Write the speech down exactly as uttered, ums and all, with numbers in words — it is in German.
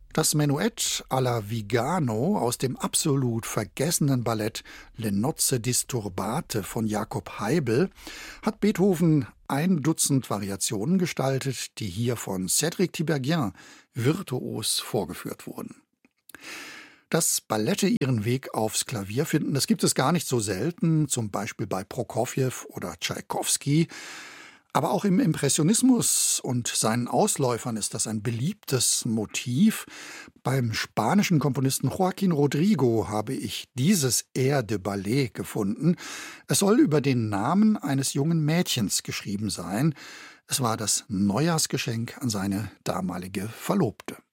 Das Menuett alla Vigano aus dem absolut vergessenen Ballett Le Nozze disturbate von Jakob Heibel hat Beethoven ein Dutzend Variationen gestaltet, die hier von Cédric Tiberghien virtuos vorgeführt wurden. Dass Ballette ihren Weg aufs Klavier finden, das gibt es gar nicht so selten, zum Beispiel bei Prokofjew oder Tschaikowski. Aber auch im Impressionismus und seinen Ausläufern ist das ein beliebtes Motiv. Beim spanischen Komponisten Joaquín Rodrigo habe ich dieses Air de Ballet gefunden. Es soll über den Namen eines jungen Mädchens geschrieben sein. Es war das Neujahrsgeschenk an seine damalige Verlobte.